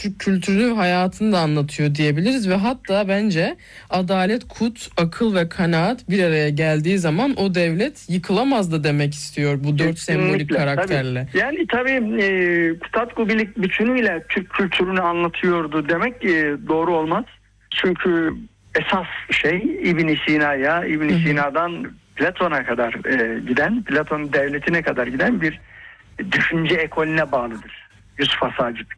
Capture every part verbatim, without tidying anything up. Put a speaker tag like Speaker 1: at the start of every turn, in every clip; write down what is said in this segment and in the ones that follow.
Speaker 1: Türk kültürü hayatını da anlatıyor diyebiliriz ve hatta bence adalet, kut, akıl ve kanaat bir araya geldiği zaman o devlet yıkılamaz da demek istiyor bu dört sembolik karakterle.
Speaker 2: Tabii. Yani tabii e, Kutatkubilik bütünüyle Türk kültürünü anlatıyordu demek e, doğru olmaz. Çünkü esas şey İbn Sina'ya, İbn Sina'dan Platon'a kadar e, giden, Platon devletine kadar giden bir düşünce ekolüne bağlıdır Yusuf Has Hacip.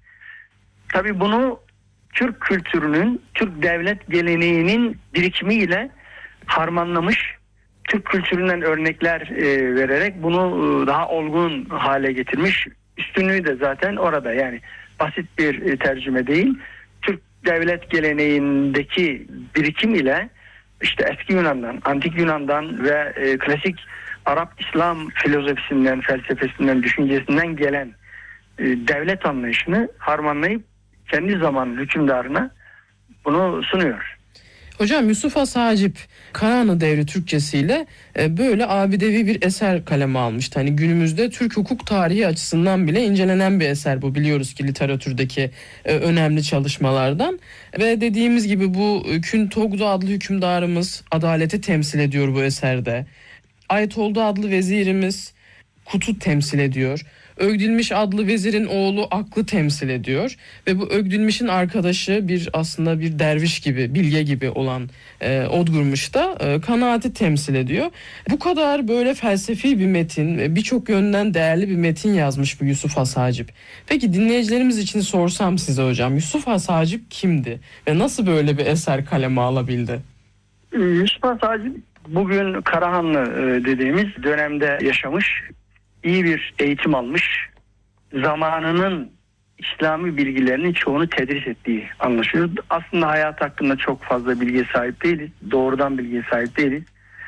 Speaker 2: Tabii bunu Türk kültürünün, Türk devlet geleneğinin birikimiyle harmanlamış, Türk kültüründen örnekler e, vererek bunu e, daha olgun hale getirmiş. Üstünlüğü de zaten orada, yani basit bir e, tercüme değil. Türk devlet geleneğindeki birikim ile işte eski Yunan'dan, antik Yunan'dan ve e, klasik Arap İslam filozofisinden, felsefesinden, düşüncesinden gelen e, devlet anlayışını harmanlayıp kendi zamanın hükümdarına bunu sunuyor.
Speaker 1: Hocam Yusuf Has Hacip Karahanlı Devri Türkçesiyle e, böyle abidevi bir eser kaleme almıştı. Hani günümüzde Türk hukuk tarihi açısından bile incelenen bir eser bu, biliyoruz ki literatürdeki e, önemli çalışmalardan. Ve dediğimiz gibi bu Kün Togdu adlı hükümdarımız adaleti temsil ediyor bu eserde. Aytoldu adlı vezirimiz Kut'u temsil ediyor. Ögdilmiş adlı vezirin oğlu aklı temsil ediyor ve bu Ögdilmiş'in arkadaşı bir aslında bir derviş gibi, bilge gibi olan e, Odgurmuş da e, kanaati temsil ediyor. Bu kadar böyle felsefi bir metin, birçok yönden değerli bir metin yazmış bu Yusuf Has Hacip. Peki dinleyicilerimiz için sorsam size hocam, Yusuf Has Hacip kimdi ve nasıl böyle bir eser kaleme alabildi?
Speaker 2: Yusuf Has Hacip bugün Karahanlı dediğimiz dönemde yaşamış, iyi bir eğitim almış, zamanının İslami bilgilerinin çoğunu tedris ettiği anlaşılıyor. Aslında hayat hakkında çok fazla bilgiye sahip değiliz, doğrudan bilgiye sahip değiliz.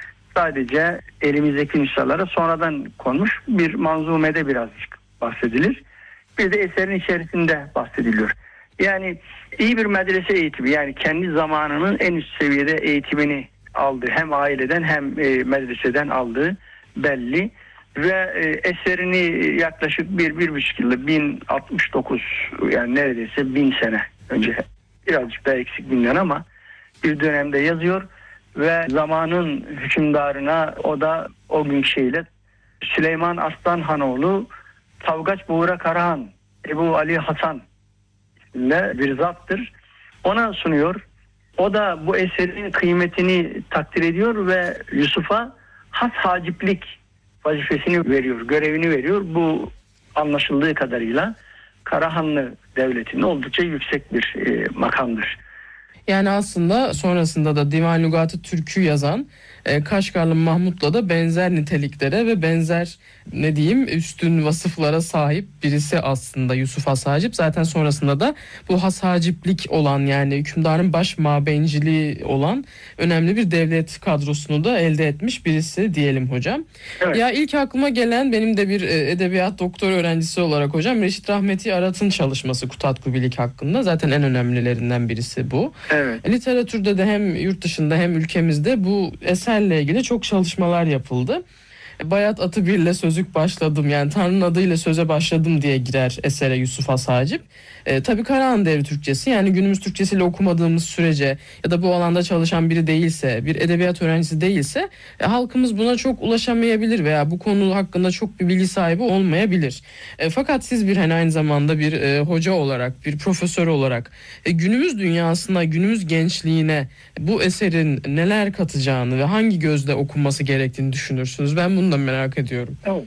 Speaker 2: Sadece elimizdeki nüshalara sonradan konmuş bir manzumede birazcık bahsedilir. Bir de eserin içerisinde bahsediliyor. Yani iyi bir medrese eğitimi, yani kendi zamanının en üst seviyede eğitimini aldı. Hem aileden hem medreseden aldığı belli. Ve eserini yaklaşık bir, bir buçuk yılda bin altmış dokuz, yani neredeyse bin sene önce, birazcık daha eksik binden ama bir dönemde yazıyor ve zamanın hükümdarına, o da o gün şeyle Süleyman Aslan Hanoğlu Tavgaç Buğra Karahan Ebu Ali Hasan isminde bir zattır. Ona sunuyor. O da bu eserin kıymetini takdir ediyor ve Yusuf'a has haciplik vazifesini veriyor, görevini veriyor. Bu anlaşıldığı kadarıyla Karahanlı Devleti'nin oldukça yüksek bir e, makamdır.
Speaker 1: Yani aslında sonrasında da Divan Lügat-ı Türk'ü yazan e, Kaşgarlı Mahmut'la da benzer niteliklere ve benzer ne diyeyim üstün vasıflara sahip birisi aslında Yusuf Has Hacip. Zaten sonrasında da bu Has Haciplik olan, yani hükümdarın baş mabeyinciliği olan önemli bir devlet kadrosunu da elde etmiş birisi diyelim hocam. Evet. Ya ilk aklıma gelen, benim de bir edebiyat doktor öğrencisi olarak hocam, Reşit Rahmeti Arat'ın çalışması Kutatkubilik hakkında. Zaten en önemlilerinden birisi bu. Evet. Literatürde de hem yurt dışında hem ülkemizde bu eserle ilgili çok çalışmalar yapıldı. Bayat atı birle sözük başladım, yani Tanrı'nın adıyla söze başladım diye girer esere Yusuf Has Hacip. E, tabii Karahanlı Devri Türkçesi, yani günümüz Türkçesiyle okumadığımız sürece ya da bu alanda çalışan biri değilse, bir edebiyat öğrencisi değilse e, halkımız buna çok ulaşamayabilir veya bu konu hakkında çok bir bilgi sahibi olmayabilir. E, fakat siz bir hani aynı zamanda bir e, hoca olarak, bir profesör olarak e, günümüz dünyasına, günümüz gençliğine bu eserin neler katacağını ve hangi gözle okunması gerektiğini düşünürsünüz? Ben bunu da merak ediyorum.
Speaker 2: Evet.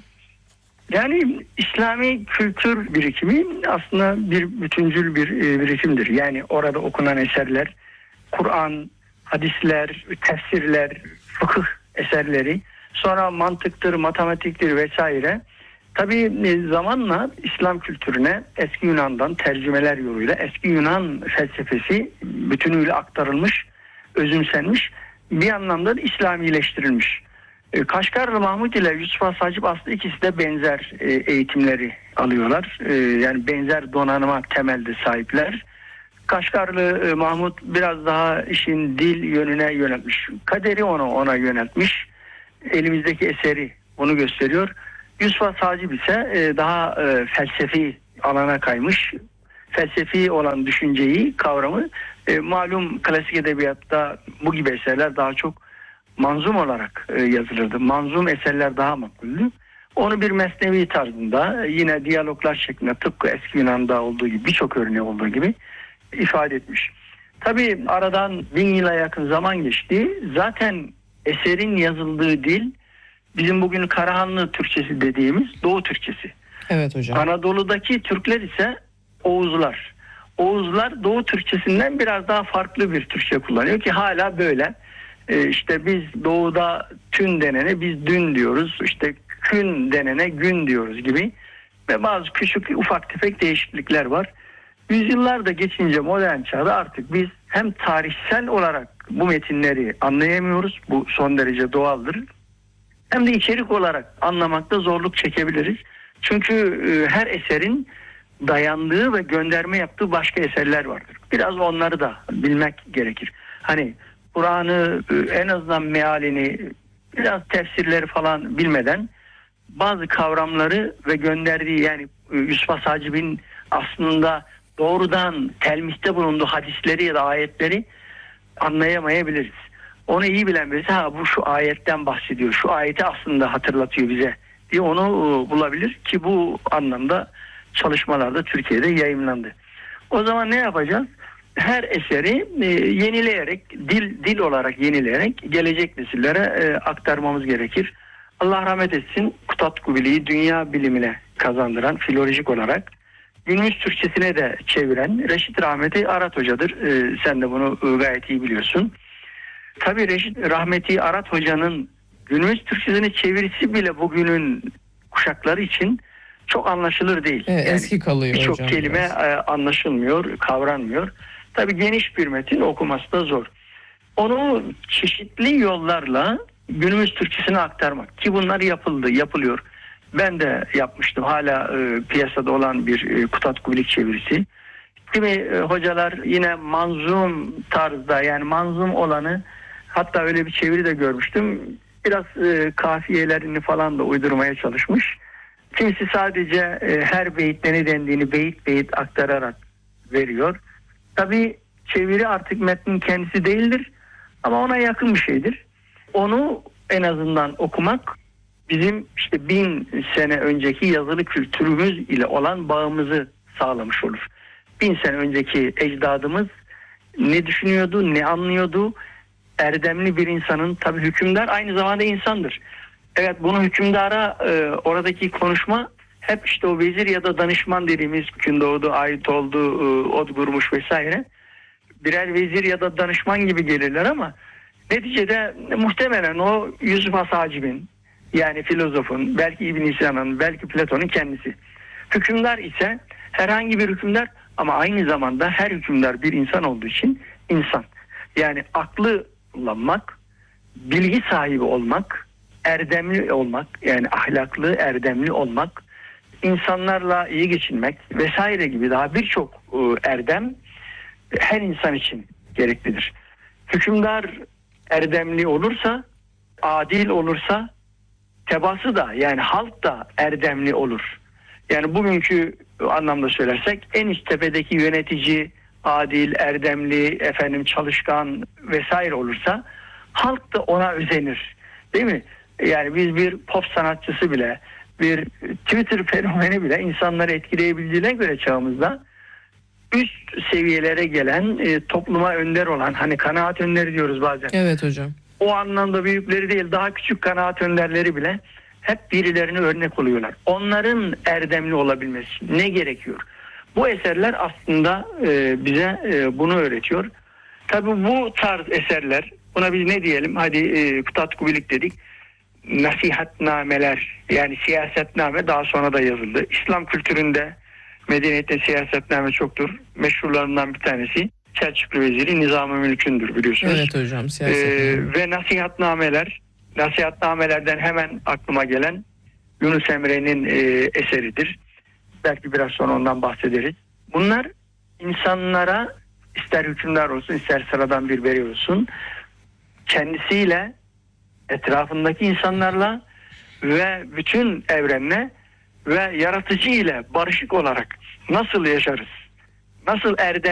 Speaker 2: Yani İslami kültür birikimi aslında bir bütüncül bir e, birikimdir. Yani orada okunan eserler, Kur'an, hadisler, tefsirler, fıkıh eserleri, sonra mantıktır, matematiktir vesaire. Tabii e, zamanla İslam kültürüne eski Yunan'dan tercümeler yoluyla eski Yunan felsefesi bütünüyle aktarılmış, özümsenmiş, bir anlamda da İslamileştirilmiş. Kaşgarlı Mahmut ile Yusuf Has Hacip aslında ikisi de benzer eğitimleri alıyorlar. Yani benzer donanıma temelde sahipler. Kaşgarlı Mahmut biraz daha işin dil yönüne yöneltmiş. Kaderi onu ona yöneltmiş. Elimizdeki eseri bunu gösteriyor. Yusuf Has Hacip ise daha felsefi alana kaymış. felsefi olan düşünceyi, kavramı e, malum klasik edebiyatta bu gibi eserler daha çok manzum olarak e, yazılırdı. Manzum eserler daha makbuldü. Onu bir mesnevi tarzında yine diyaloglar şeklinde tıpkı eski Yunan'da olduğu gibi birçok örneği olduğu gibi ifade etmiş. Tabii aradan bin yıla yakın zaman geçti. Zaten eserin yazıldığı dil bizim bugün Karahanlı Türkçesi dediğimiz Doğu Türkçesi.
Speaker 1: Evet hocam.
Speaker 2: Anadolu'daki Türkler ise Oğuzlar. Oğuzlar Doğu Türkçesinden biraz daha farklı bir Türkçe kullanıyor ki hala böyle. Ee, işte biz Doğu'da tün denene biz dün diyoruz. İşte kün denene gün diyoruz gibi. Ve bazı küçük ufak tefek değişiklikler var. Yüzyıllar da geçince modern çağda artık biz hem tarihsel olarak bu metinleri anlayamıyoruz. Bu son derece doğaldır. Hem de içerik olarak anlamakta zorluk çekebiliriz. Çünkü e, her eserin dayandığı ve gönderme yaptığı başka eserler vardır. Biraz onları da bilmek gerekir. Hani Kur'an'ı e, en azından mealini, biraz tefsirleri falan bilmeden bazı kavramları ve gönderdiği, yani e, Yusuf Has Hacib'in aslında doğrudan telmihte bulunduğu hadisleri ya da ayetleri anlayamayabiliriz. Onu iyi bilen birisi ha bu şu ayetten bahsediyor, şu ayeti aslında hatırlatıyor bize diye onu e, bulabilir ki bu anlamda çalışmalarda Türkiye'de yayımlandı. O zaman ne yapacağız? Her eseri e, yenileyerek, dil dil olarak yenileyerek gelecek nesillere e, aktarmamız gerekir. Allah rahmet etsin, Kutat Kubili'yi dünya bilimine kazandıran filolojik olarak günümüz Türkçesine de çeviren Reşit Rahmeti Arat Hoca'dır. E, sen de bunu e, gayet iyi biliyorsun. Tabii Reşit Rahmeti Arat Hoca'nın günümüz Türkçesine çevirisi bile bugünün kuşakları için çok anlaşılır değil.
Speaker 1: Evet,
Speaker 2: yani
Speaker 1: eski kalıyor
Speaker 2: birçok
Speaker 1: hocam.
Speaker 2: kelime biraz anlaşılmıyor, kavranmıyor. Tabii geniş bir metin, okuması da zor. Onu çeşitli yollarla günümüz Türkçesine aktarmak ki bunlar yapıldı, yapılıyor. Ben de yapmıştım. Hala e, piyasada olan bir e, Kutat Kubilik çevirisi. Kimi e, hocalar yine manzum tarzda, yani manzum olanı, hatta öyle bir çeviri de görmüştüm. Biraz e, kafiyelerini falan da uydurmaya çalışmış. Kimisi sadece e, her beyitte ne dendiğini beyit beyit aktararak veriyor. Tabii çeviri artık metnin kendisi değildir ama ona yakın bir şeydir. Onu en azından okumak bizim işte bin sene önceki yazılı kültürümüz ile olan bağımızı sağlamış olur. Bin sene önceki ecdadımız ne düşünüyordu, ne anlıyordu? Erdemli bir insanın, tabii hükümdar aynı zamanda insandır. Evet, bunu hükümdara e, oradaki konuşma hep işte o vezir ya da danışman dediğimiz Gündoğdu ait olduğu e, Odgurmuş vesaire birer vezir ya da danışman gibi gelirler ama neticede muhtemelen o Yusuf Has Hacib'in, yani filozofun, belki İbn Sina'nın, belki Platon'un kendisi. Hükümdar ise herhangi bir hükümdar ama aynı zamanda her hükümdar bir insan olduğu için insan. Yani aklı kullanmak, bilgi sahibi olmak, erdemli olmak, yani ahlaklı, erdemli olmak, insanlarla iyi geçinmek vesaire gibi daha birçok erdem her insan için gereklidir. Hükümdar erdemli olursa, adil olursa, tebaası da, yani halk da erdemli olur. Yani bugünkü anlamda söylersek en üst tepedeki yönetici adil, erdemli, efendim çalışkan vesaire olursa halk da ona özenir. Değil mi? Yani biz bir pop sanatçısı bile, bir Twitter fenomeni bile insanları etkileyebildiğine göre çağımızda üst seviyelere gelen, e, topluma önder olan, hani kanaat önderi diyoruz bazen.
Speaker 1: Evet hocam.
Speaker 2: O anlamda büyükleri değil, daha küçük kanaat önderleri bile hep birilerine örnek oluyorlar. Onların erdemli olabilmesi ne gerekiyor? Bu eserler aslında e, bize e, bunu öğretiyor. Tabii bu tarz eserler, buna biz ne diyelim? Hadi e, Kutat Kubilik dedik. Nasihatnameler, yani siyasetname daha sonra da yazıldı. İslam kültüründe, medeniyette siyasetname çoktur. Meşhurlarından bir tanesi Selçuklu Veziri Nizam-ı Mülk'ündür, biliyorsunuz.
Speaker 1: Evet hocam, siyasetname.
Speaker 2: Ee, ve nasihatnameler, nasihatnamelerden hemen aklıma gelen Yunus Emre'nin e, eseridir. Belki biraz sonra ondan bahsederiz. Bunlar insanlara, ister hükümdar olsun ister sıradan bir bey olsun, kendisiyle, etrafındaki insanlarla ve bütün evrenle ve yaratıcı ile barışık olarak nasıl yaşarız? nasıl erdem